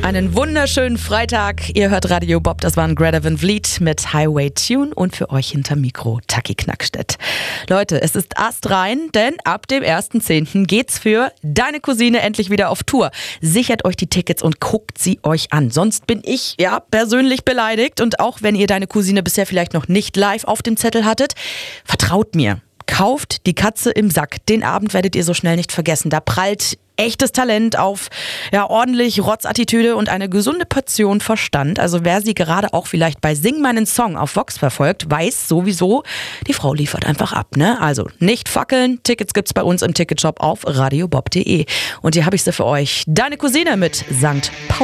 Einen wunderschönen Freitag. Ihr hört Radio Bob, das waren Greta Van Vliet mit Highway Tune und für euch hinterm Mikro Taki Knackstedt. Leute, es ist astrein, denn ab dem 1.10. geht's für Deine Cousine endlich wieder auf Tour. Sichert euch die Tickets und guckt sie euch an. Sonst bin ich persönlich beleidigt. Und auch wenn ihr Deine Cousine bisher vielleicht noch nicht live auf dem Zettel hattet, vertraut mir. Kauft die Katze im Sack. Den Abend werdet ihr so schnell nicht vergessen. Da prallt echtes Talent auf ordentlich Rotzattitüde und eine gesunde Portion Verstand. Also wer sie gerade auch vielleicht bei Sing meinen Song auf Vox verfolgt, weiß sowieso, die Frau liefert einfach ab, ne? Also nicht fackeln. Tickets gibt's bei uns im Ticketshop auf radiobob.de. Und hier habe ich sie für euch. Deine Cousine mit St. Paul.